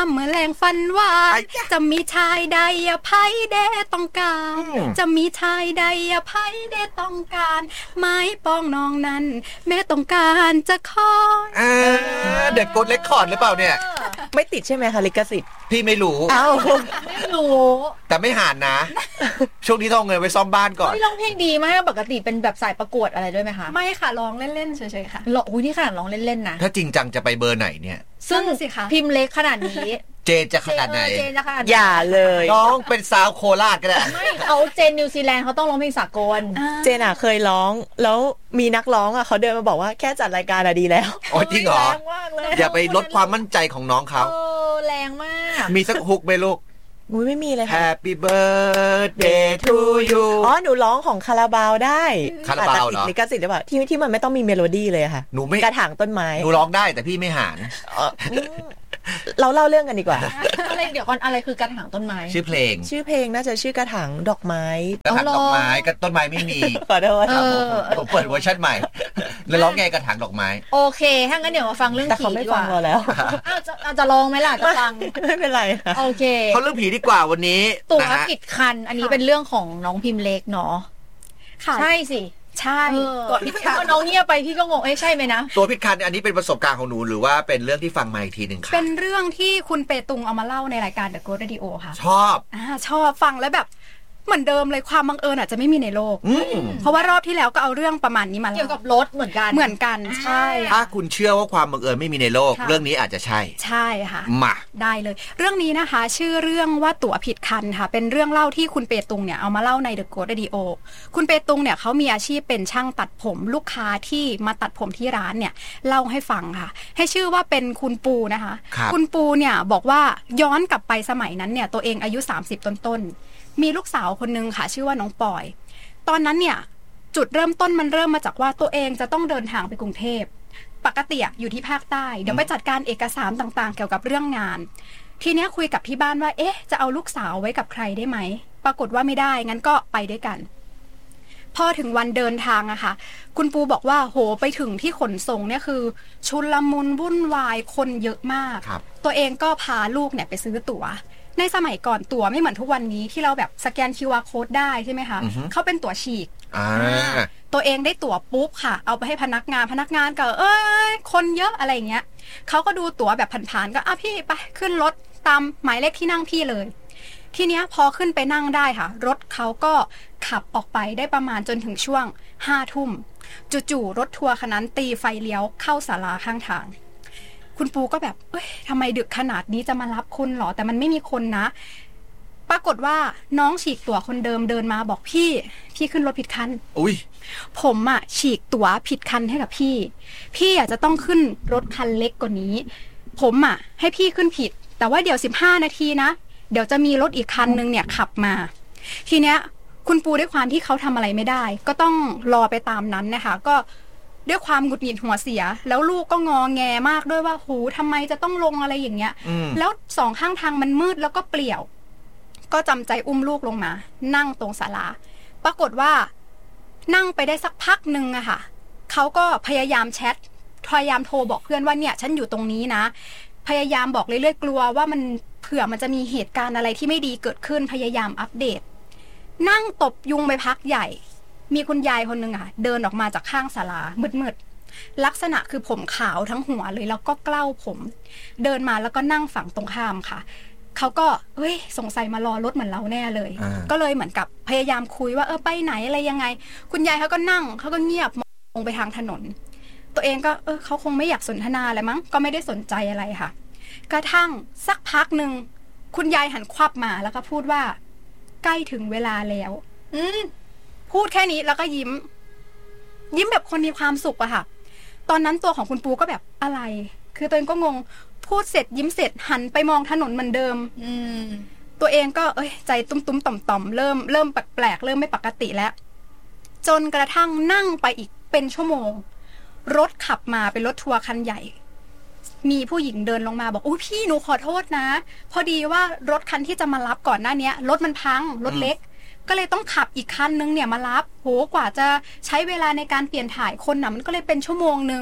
เมื่อแรงฟันว่าจะมีชายใดไพ่เดต้องการจะมีชายใดไพ่เดต้องการไม้ปองน้องนั้นแม่ต้องการจะคอยเด็กกดเรคคอร์ดหรือเปล่าเนี่ยไม่ติดใช่ไหมคะลิขสิทธิ์พี่ไม่รู้ไม่รู้แต่ไม่ห่านนะช่วงนี้ต้องเงินไว้ซ่อมบ้านก่อนร้องเพลงดีมากปกติเป็นแบบสายประกวดอะไรด้วยไหมคะไม่ค่ะร้องเล่นๆเฉยๆค่ะอุ้ยนี่ขนาดร้องเล่นๆนะถ้าจริงจังจะไปเบอร์ไหนเนี่ยซึ่งพิมพ์เล็กขนาดนี้เจนจะขนาดไหนอย่าเลยน้องเป็นสาวโคราชก็ได้ไม่เขาเจนนิวซีแลนด์เขาต้องร้องเพลงสากลเจนเคยร้องแล้วมีนักร้องเขาเดินมาบอกว่าแค่จัดรายการดีแล้วอ๋อจริงเหรออย่าไปลดความมั่นใจของน้องเขาแรงมากมีสักฮุกไหมลูกไม่มีเลยค่ะ Happy birthday to you หนูร้องของคาราบาวได้คาราบาวเหรอลิขสิทธิ์หรือเปล่าที่มันไม่ต้องมีเมโลดี้เลยค่ะหนูไม่กระถางต้นไม้หนูร้องได้แต่พี่ไม่หานเราเล่าเรื่องกันดีกว่าอะไรเดี๋ยวก่อนอะไรคือกระถางต้นไม้ชื่อเพลงน่าจะชื่อกระถางดอกไม้กระถางดอกไม้กับต้นไม้ไม่มีขอโทษผมเปิดเวอร์ชันใหม่แล้วร้องไงกระถางดอกไม้โอเคถ้างั้นเดี๋ยวมาฟังเรื่องผีดีกว่าแต่เขาไม่ฟังเราแล้วจะลองไหมล่ะจะฟังไม่เป็นไรโอเคเขาเรื่องผีดีกว่าวันนี้ตัวผิดคันอันนี้เป็นเรื่องของน้องพิมพ์เล็กเนาะใช่สิใช่ก่อนพี่น้องเงียบไปพี่ก็งงใช่ไหมนะตัวพิษคันอันนี้เป็นประสบการณ์ของหนูหรือว่าเป็นเรื่องที่ฟังมาอีกทีนึงค่ะเป็นเรื่องที่คุณเปตุงเอามาเล่าในรายการ The Ghost Radio ค่ะชอบฟังแล้วแบบเหมือนเดิมเลยความบังเอิญอาจจะไม่มีในโลกเพราะว่ารอบที่แล้วก็เอาเรื่องประมาณนี้มาเกี่ยวกับรถเหมือนกันใช่ถ้าคุณเชื่อว่าความบังเอิญไม่มีในโลกเรื่องนี้อาจจะใช่ค่ะมาได้เลยเรื่องนี้นะคะชื่อเรื่องว่าตั๋วผิดคันค่ะเป็นเรื่องเล่าที่คุณเปตุงเนี่ยเอามาเล่าใน The Ghost Radio คุณเปตุงเนี่ยเขามีอาชีพเป็นช่างตัดผมลูกค้าที่มาตัดผมที่ร้านเนี่ยเล่าให้ฟังค่ะให้ชื่อว่าเป็นคุณปูนะคะคุณปูเนี่ยบอกว่าย้อนกลับไปสมัยนั้นเนี่ยตัวเองอายุ30ต้นมีลูกสาวคนนึงค่ะชื่อว่าน้องปอยตอนนั้นเนี่ยจุดเริ่มต้นมันเริ่มมาจากว่าตัวเองจะต้องเดินทางไปกรุงเทพปกติอยู่ที่ภาคใต้เดี๋ยวไปจัดการเอกสารต่างๆเกี่ยวกับเรื่องงานทีเนี้ยคุยกับที่บ้านว่าจะเอาลูกสาวไว้กับใครได้ไหมปรากฏว่าไม่ได้งั้นก็ไปด้วยกันพอถึงวันเดินทางอะค่ะคุณปูบอกว่าโหไปถึงที่ขนส่งเนี่ยคือชุลมุนวุ่นวายคนเยอะมากตัวเองก็พาลูกเนี่ยไปซื้อตั๋วในสมัยก่อนตั๋วไม่เหมือนทุกวันนี้ที่เราแบบสแกน QR code ได้ใช่ไหมคะเขาเป็นตั๋วฉีกตัวเองได้ตั๋วปุ๊บค่ะเอาไปให้พนักงานก็คนเยอะอะไรเงี้ยเขาก็ดูตั๋วแบบผ่านๆก็พี่ไปขึ้นรถตามหมายเลขที่นั่งพี่เลยทีเนี้ยพอขึ้นไปนั่งได้ค่ะรถเขาก็ขับออกไปได้ประมาณจนถึงช่วง5 ทุ่มจู่ๆรถทัวร์คันนั้นตีไฟเลี้ยวเข้าศาลาข้างทางคุณปูก็แบบทำไมดึกขนาดนี้จะมารับคนหรอแต่มันไม่มีคนนะปรากฏว่าน้องฉีกตั๋วคนเดิมเดินมาบอกพี่ขึ้นรถผิดคันผมฉีกตั๋วผิดคันให้กับพี่อาจจะต้องขึ้นรถคันเล็กกว่านี้ผมให้พี่ขึ้นผิดแต่ว่าเดี๋ยว15 นาทีนะเดี๋ยวจะมีรถอีกคันนึงเนี่ยขับมาทีเนี้ยคุณปูด้วยความที่เขาทำอะไรไม่ได้ก็ต้องรอไปตามนั้นนะคะก็ด้วยความหงุดหงิดหัวเสียแล้วลูกก็งอแงมากด้วยว่าทำไมจะต้องลงอะไรอย่างเงี้ยแล้ว2 ข้างทางมันมืดแล้วก็เปลี่ยวก็จำใจอุ้มลูกลงมานั่งตรงศาลาปรากฏว่านั่งไปได้สักพักนึงอะค่ะเขาก็พยายามแชทพยายามโทรบอกเพื่อนว่าเนี่ยฉันอยู่ตรงนี้นะพยายามบอกเรื่อยๆกลัวว่ามันเผื่อมันจะมีเหตุการณ์อะไรที่ไม่ดีเกิดขึ้นพยายามอัปเดตนั่งตบยุงไปพักใหญ่มีคุณยายคนนึงเดินออกมาจากข้างศาลามืดๆลักษณะคือผมขาวทั้งหัวเลยแล้วก็เกล้าผมเดินมาแล้วก็นั่งฝั่งตรงข้ามค่ะเขาก็สงสัยมารอรถเหมือนเราแน่เลยก็เลยเหมือนกับพยายามคุยว่าไปไหนอะไรยังไงคุณยายเขาก็นั่งเขาก็เงียบมองไปทางถนนตัวเองก็เขาคงไม่อยากสนทนาอะไรมั้งก็ไม่ได้สนใจอะไรค่ะกระทั่งสักพักนึงคุณยายหันควับมาแล้วก็พูดว่าใกล้ถึงเวลาแล้วพูดแค่นี้แล้วก็ยิ้มแบบคนมีความสุขอะค่ะตอนนั้นตัวของคุณปูก็แบบอะไรคือตัวเองก็งงพูดเสร็จยิ้มเสร็จหันไปมองถนนเหมือนเดิมตัวเองก็ใจตุ้มๆต่อมๆเริ่มแปลกๆเริ่มไม่ปกติแล้วจนกระทั่งนั่งไปอีกเป็นชั่วโมงรถขับมาเป็นรถทัวร์คันใหญ่มีผู้หญิงเดินลงมาบอกพี่หนูขอโทษนะพอดีว่ารถคันที่จะมารับก่อนหน้านี้รถมันพังรถเล็กก็เลยต้องขับอีกคันนึงเนี่ยมารับกว่าจะใช้เวลาในการเปลี่ยนถ่ายคนมันก็เลยเป็นชั่วโมงนึง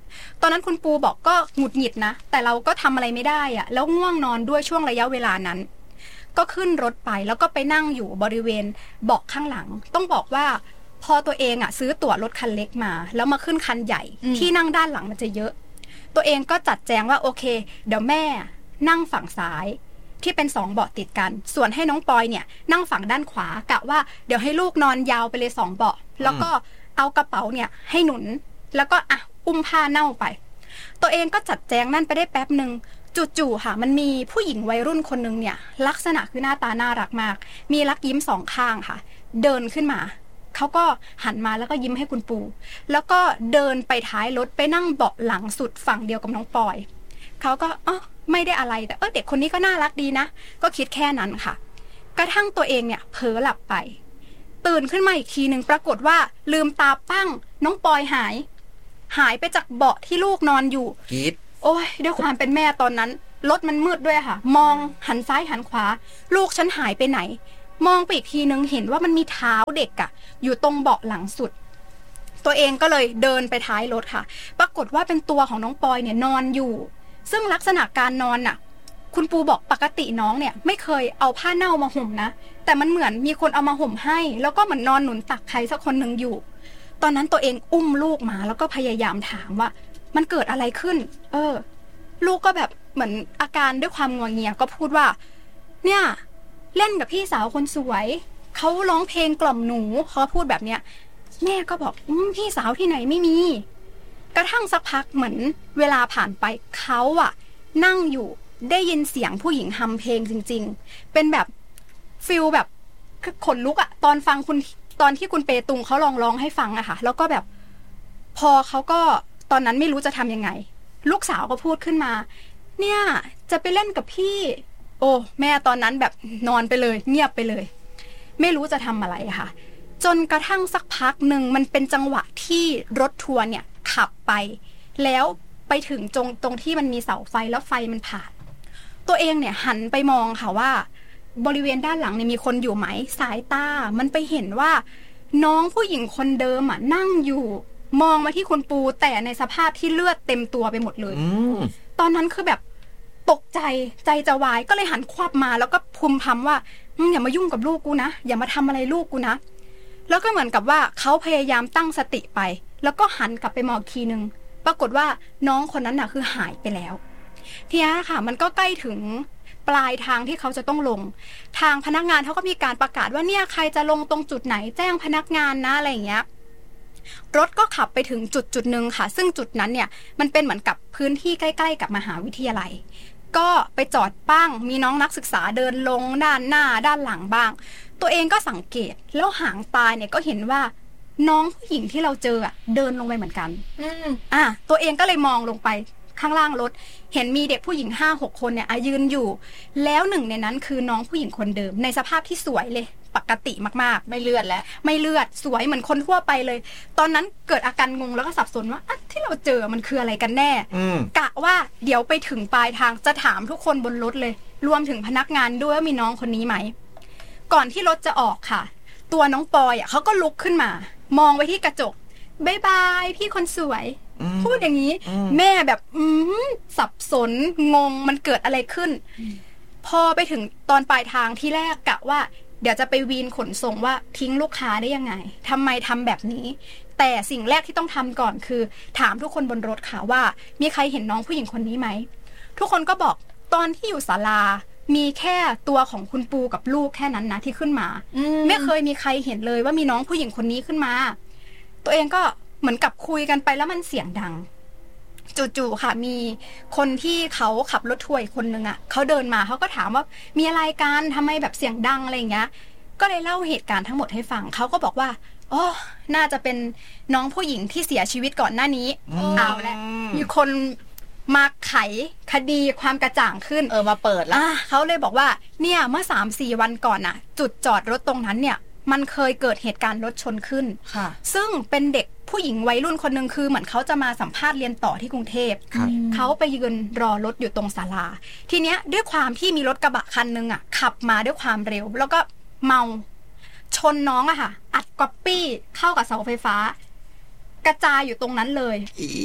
ตอนนั้นคุณปูบอกก็หงุดหงิดนะแต่เราก็ทำอะไรไม่ได้อะแล้วง่วงนอนด้วยช่วงระยะเวลานั้นก็ขึ้นรถไปแล้วก็ไปนั่งอยู่บริเวณเบาะข้างหลังต้องบอกว่าพอตัวเองซื้อตั๋วรถคันเล็กมาแล้วมาขึ้นคันใหญ่ที่นั่งด้านหลังมันจะเยอะตัวเองก็จัดแจงว่าโอเคเดี๋ยวแม่นั่งฝั่งซ้ายที่เป็น2เบาะติดกันส่วนให้น้องปอยเนี่ยนั่งฝั่งด้านขวากะว่าเดี๋ยวให้ลูกนอนยาวไปเลย2เบาะแล้วก็เอากระเป๋าเนี่ยให้หนุนแล้วก็อุ้มผ้าเน่าไปตัวเองก็จัดแจงนั่นไปได้แป๊บนึงจู่ๆค่ะมันมีผู้หญิงวัยรุ่นคนนึงเนี่ยลักษณะคือหน้าตาน่ารักมากมีรักยิ้ม2ข้างค่ะเดินขึ้นมาเขาก็หันมาแล้วก็ยิ้มให้คุณปูแล้วก็เดินไปท้ายรถไปนั่งเบาะหลังสุดฝั่งเดียวกับน้องปอยเขาก็ไม่ได้อะไรแต่เด็กคนนี้ก็น่ารักดีนะก็คิดแค่นั้นค่ะกระทั่งตัวเองเนี่ยเผลอหลับไปตื่นขึ้นมาอีกทีนึงปรากฏว่าลืมตาปั้งน้องปอยหายไปจากเบาะที่ลูกนอนอยู่กีดโอ้ยด้วยความเป็นแม่ตอนนั้นรถมันมืดด้วยค่ะมองหันซ้ายหันขวาลูกฉันหายไปไหนมองไปอีกทีนึงเห็นว่ามันมีเท้าเด็กอยู่ตรงเบาะหลังสุดตัวเองก็เลยเดินไปท้ายรถค่ะปรากฏว่าเป็นตัวของน้องปอยเนี่ยนอนอยู่ซึ่งลักษณะการนอนคุณปูบอกปกติน้องเนี่ยไม่เคยเอาผ้าเน่ามาห่มนะแต่มันเหมือนมีคนเอามาห่มให้แล้วก็เหมือนนอนหนุนตักใครสักคนหนึ่งอยู่ตอนนั้นตัวเองอุ้มลูกมาแล้วก็พยายามถามว่ามันเกิดอะไรขึ้นลูกก็แบบเหมือนอาการด้วยความงัวเงียก็พูดว่าเนี่ยเล่นกับพี่สาวคนสวยเขาร้องเพลงกล่อมหนูเขาพูดแบบเนี้ยแม่ก็บอกพี่สาวที่ไหนไม่มีกระทั่งสักพักเหมือนเวลาผ่านไปเขานั่งอยู่ได้ยินเสียงผู้หญิงฮัมเพลงจริงๆเป็นแบบฟิลแบบขนลุกตอนฟังตอนที่คุณเปตุงเขาร้องให้ฟังค่ะแล้วก็แบบพอเขาก็ตอนนั้นไม่รู้จะทำยังไงลูกสาวก็พูดขึ้นมาเนี่ยจะไปเล่นกับพี่โอ้แม่ตอนนั้นแบบนอนไปเลยเงียบไปเลยไม่รู้จะทำอะไรค่ะจนกระทั่งสักพักหนึ่งมันเป็นจังหวะที่รถทัวร์เนี่ยขับไปแล้วไปถึงตรงที่มันมีเสาไฟแล้วไฟมันผ่านตัวเองเนี่ยหันไปมองค่ะว่าบริเวณด้านหลังเนี่ยมีคนอยู่ไหมสายตามันไปเห็นว่าน้องผู้หญิงคนเดิมนั่งอยู่มองมาที่คุณปูแต่ในสภาพที่เลือดเต็มตัวไปหมดเลยตอนนั้นคือแบบตกใจจะวายก็เลยหันควับมาแล้วก็พึมพำว่าอย่ามายุ่งกับลูกกูนะอย่ามาทำอะไรลูกกูนะแล้วก็เหมือนกับว่าเขาพยายามตั้งสติไปแล้วก็หันกลับไปมองทีนึงปรากฏว่าน้องคนนั้นคือหายไปแล้วทีนี้ค่ะมันก็ใกล้ถึงปลายทางที่เขาจะต้องลงทางพนักงานเขาก็มีการประกาศว่าเนี่ยใครจะลงตรงจุดไหนแจ้งพนักงานนะอะไรอย่างเงี้ยรถก็ขับไปถึงจุดนึงค่ะซึ่งจุดนั้นเนี่ยมันเป็นเหมือนกับพื้นที่ใกล้ๆกับมหาวิทยาลัยก็ไปจอดปั้งมีน้องนักศึกษาเดินลงด้านหน้าด้านหลังบ้างตัวเองก็สังเกตแล้วหางตาเนี่ยก็เห็นว่าน้องผู้หญิงที่เราเจอเดินลงไปเหมือนกันตัวเองก็เลยมองลงไปข้างล่างรถเห็นมีเด็กผู้หญิง 5-6 คนเนี่ยยืนอยู่แล้วหนึ่งในนั้นคือน้องผู้หญิงคนเดิมในสภาพที่สวยเลยปกติมากๆไม่เลือดสวยเหมือนคนทั่วไปเลยตอนนั้นเกิดอาการงงแล้วก็สับสนว่าที่เราเจอมันคืออะไรกันแน่กะว่าเดี๋ยวไปถึงปลายทางจะถามทุกคนบนรถเลยรวมถึงพนักงานด้วยว่ามีน้องคนนี้ไหมก่อนที่รถจะออกค่ะตัวน้องปอยเขาก็ลุกขึ้นมามองไปที่กระจกบ๊ายบายพี่คนสวยพูดอย่างนี้แม่แบบสับสนงงมันเกิดอะไรขึ้นพอไปถึงตอนปลายทางที่แรกกะว่าเดี๋ยวจะไปวีนขนส่งว่าทิ้งลูกค้าได้ยังไงทำไมทำแบบนี้แต่สิ่งแรกที่ต้องทำก่อนคือถามทุกคนบนรถค่ะว่ามีใครเห็นน้องผู้หญิงคนนี้ไหมทุกคนก็บอกตอนที่อยู่ศาลามีแค่ตัวของคุณปูกับลูกแค่นั้นนะที่ขึ้นมาไม่เคยมีใครเห็นเลยว่ามีน้องผู้หญิงคนนี้ขึ้นมาตัวเองก็เหมือนกับคุยกันไปแล้วมันเสียงดังจู่ๆค่ะมีคนที่เขาขับรถทัวร์คนนึงเขาเดินมาเขาก็ถามว่ามีอะไรกันทำไมแบบเสียงดังอะไรอย่างเงี้ยก็เลยเล่าเหตุการณ์ทั้งหมดให้ฟังเขาก็บอกว่าอ๋อน่าจะเป็นน้องผู้หญิงที่เสียชีวิตก่อนหน้านี้เอาละมีคนมาไขคดีความกระจ่างขึ้นมาเปิดแล้วเขาเลยบอกว่าเนี่ยเมื่อ 3-4 วันก่อนจุดจอดรถตรงนั้นเนี่ยมันเคยเกิดเหตุการณ์รถชนขึ้นซึ่งเป็นเด็กผู้หญิงวัยรุ่นคนนึงคือเหมือนเขาจะมาสัมภาษณ์เรียนต่อที่กรุงเทพเขาไปยืนรอรถอยู่ตรงศาลาทีเนี้ยด้วยความที่มีรถกระบะคันนึงขับมาด้วยความเร็วแล้วก็เมาชนน้องอัดก๊อปปี้เข้ากับเสาไฟฟ้ากระจายอยู่ตรงนั้นเลย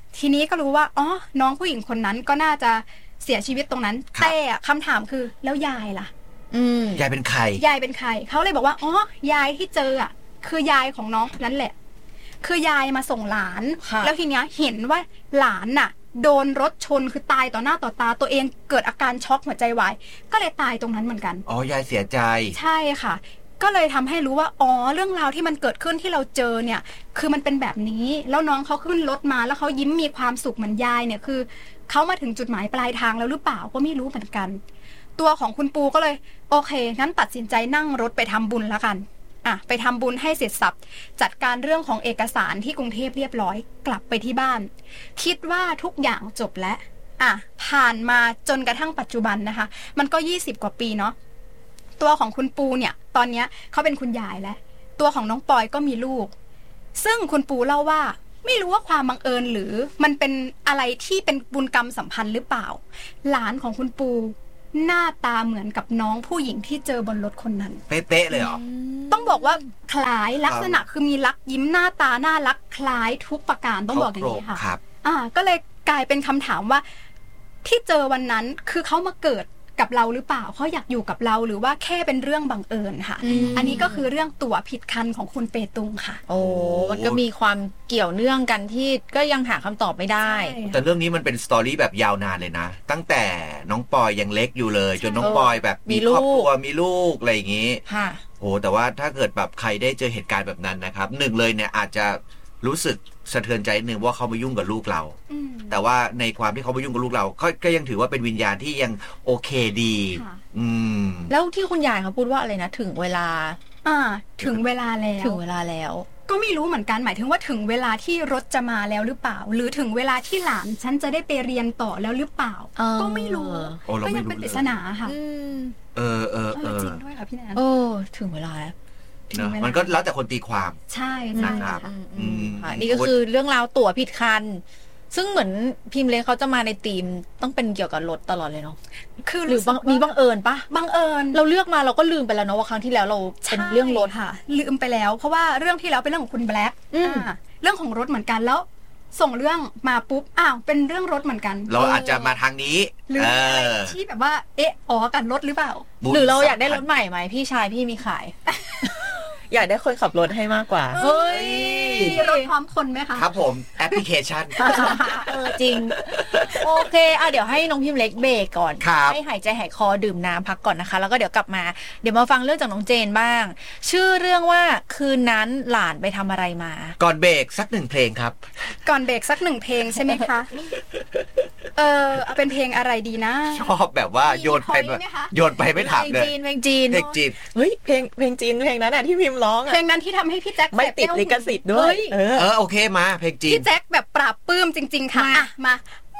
ทีนี้ก็รู้ว่าอ๋อน้องผู้หญิงคนนั้นก็น่าจะเสียชีวิตตรงนั้นแต่คำถามคือแล้วยายล่ะยายเป็นใครยายเป็นใครเขาเลยบอกว่าอ๋อยายที่เจออ่ะคือยายของน้องนั้นแหละคือยายมาส่งหลานแล้วทีเนี้ยเห็นว่าหลานน่ะโดนรถชนคือตายต่อหน้าต่อตาตัวเองเกิดอาการช็อกหัวใจวายก็เลยตายตรงนั้นเหมือนกันอ๋อยายเสียใจใช่ค่ะก็เลยทำให้รู้ว่าอ๋อเรื่องราวที่มันเกิดขึ้นที่เราเจอเนี่ยคือมันเป็นแบบนี้แล้วน้องเขาขึ้นรถมาแล้วเขายิ้มมีความสุขเหมือนยายเนี่ยคือเขามาถึงจุดหมายปลายทางแล้วหรือเปล่าก็ไม่รู้เหมือนกันตัวของคุณปูก็เลยโอเคงั้นตัดสินใจนั่งรถไปทำบุญแล้วกันไปทำบุญให้เสร็จสับจัดการเรื่องของเอกสารที่กรุงเทพเรียบร้อยกลับไปที่บ้านคิดว่าทุกอย่างจบแล้วผ่านมาจนกระทั่งปัจจุบันนะคะมันก็20กว่าปีเนาะตัวของคุณปูเนี่ยตอนนี้เขาเป็นคุณยายแล้วตัวของน้องปอยก็มีลูกซึ่งคุณปูเล่าว่าไม่รู้ว่าความบังเอิญหรือมันเป็นอะไรที่เป็นบุญกรรมสัมพันธ์หรือเปล่าหลานของคุณปูหน้าตาเหมือนกับน้องผู้หญิงที่เจอบนรถคนนั้นเป๊ะๆเลยเหรอต้องบอกว่าคล้ายลักษณะคือมีรักยิ้มหน้าตาน่ารักคล้ายทุกประการต้องบอกอย่างนี้ค่ะก็เลยกลายเป็นคำถามว่าที่เจอวันนั้นคือเขามาเกิดกับเราหรือเปล่าเขาอยากอยู่กับเราหรือว่าแค่เป็นเรื่องบังเอิญค่ะอันนี้ก็คือเรื่องตั๋วผิดคันของคุณเปตุงค่ะโอ้มันก็มีความเกี่ยวเนื่องกันที่ก็ยังหาคำตอบไม่ได้แต่เรื่องนี้มันเป็นสตอรี่แบบยาวนานเลยนะตั้งแต่น้องปอยยังเล็กอยู่เลยจนน้องปอยแบบมีครอบครัวมีลูกอะไรอย่างนี้โอ้แต่ว่าถ้าเกิดแบบใครได้เจอเหตุการณ์แบบนั้นนะครับหนึ่งเลยเนี่ยอาจจะรู้สึกสะเทือนใจนึงว่าเขามายุ่งกับลูกเราแต่ว่าในความที่เขามายุ่งกับลูกเราก็ยังถือว่าเป็นวิญญาณที่ยังโอเคดีแล้วที่คุณยายเขาพูดว่าอะไรนะถึงเวลาถึงเวลาแล้วถึงเวลาแล้วก็ไม่รู้เหมือนกันหมายถึงว่าถึงเวลาที่รถจะมาแล้วหรือเปล่าหรือถึงเวลาที่หลานฉันจะได้ไปเรียนต่อแล้วหรือเปล่าก็ไม่รู้ก็ยังเป็นปริศนาค่ะจริงด้วยค่ะพี่แนนถึงเวลาแล้วมันก็แล้วแต่คนตีความใช่นะครับนี่ก็คือเรื่องราวตั๋วผิดคันซึ่งเหมือนพิมพ์เล็กเขาจะมาในธีมต้องเป็นเกี่ยวกับรถตลอดเลยเนาะคือหรือมีบังเอิญปะบังเอิญเราเลือกมาเราก็ลืมไปแล้วเนาะว่าครั้งที่แล้วเราเป็นเรื่องรถค่ะลืมไปแล้วเพราะว่าเรื่องที่แล้วเป็นเรื่องของคุณแบล็คเรื่องของรถเหมือนกันแล้วส่งเรื่องมาปุ๊บเป็นเรื่องรถเหมือนกันเราอาจจะมาทางนี้หรือที่แบบว่ากันรถหรือเปล่าหรือเราอยากได้รถใหม่ไหมพี่ชายพี่มีขายอยากได้คนขับรถให้มากกว่าเฮ้ยมีรถพร้อมคนไหมคะครับผมแอปพลิเคชันจริงโอเคเดี๋ยวให้น้องพิมพ์เล็กเบรกก่อนให้หายใจหายคอดื่มน้ำพักก่อนนะคะแล้วก็เดี๋ยวกลับมาเดี๋ยวมาฟังเรื่องจากน้องเจนบ้างชื่อเรื่องว่าคืนนั้นหลานไปทำอะไรมาก่อนเบรกสัก1เพลงครับก่อนเบรกสัก1เพลงใช่ไหมคะเป็นเพลงอะไรดีนะชอบแบบว่าโยนไปไม่ถามเลยเพลงจีนเฮ้ยเพลงจีนเพลงนั้นที่พิมร้องเพลงนั้นที่ทำให้พี่แจ็คไม่ติดลิขสิทธิ์ด้วยโอเคมาเพลงจีนพี่แจ็คแบบปราบปลื้มจริงๆค่ะมา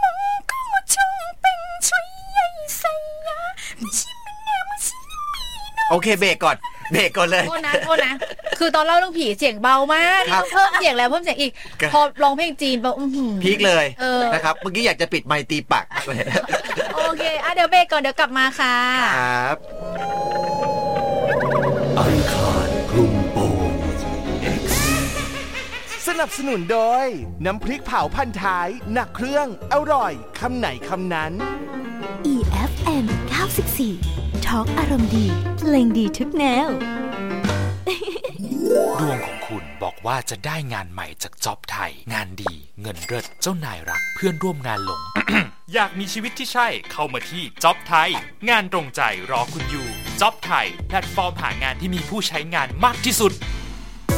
โอเคเบรกก่อนเลยโทษนะคือตอนเล่าเรื่องผีเสียงเบามากเพิ่มเสียงแล้วเพิ่มเสียงอีกพอร้องเพลงจีนแบบพีคเลยนะครับเมื่อกี้อยากจะปิดไมค์ตีปากเลยโอเคเดี๋ยวเบรกก่อนเดี๋ยวกลับมาค่ะครับอังคารคลุมโปง X สนับสนุนโดยน้ำพริกเผาพันท้ายหนักเครื่องอร่อยคำไหนคำนั้น EFM 94 Talk อารมณ์ดีเพลงดีทุกแนวดวงของคุณบอกว่าจะได้งานใหม่จากจ็อบไทยงานดีเงินเลิศเจ้านายรักเพื่อนร่วมงานหลงอยากมีชีวิตที่ใช่เข้ามาที่จ็อบไทยงานตรงใจรอคุณอยู่จ็อบไทยแพลตฟอร์มหางานที่มีผู้ใช้งานมากที่สุด